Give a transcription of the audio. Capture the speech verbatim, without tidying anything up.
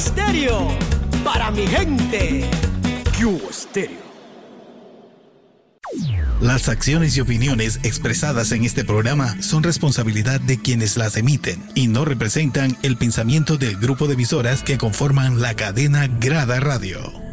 Stereo. Para mi gente. Cubo Stereo. Las acciones y opiniones expresadas en este programa son responsabilidad de quienes las emiten y no representan el pensamiento del grupo de emisoras que conforman la cadena Grada Radio.